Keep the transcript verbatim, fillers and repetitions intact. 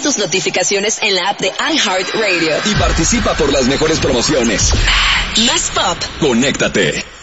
tus notificaciones en la app de iHeartRadio. Y participa por las mejores promociones. Más pop. Conéctate.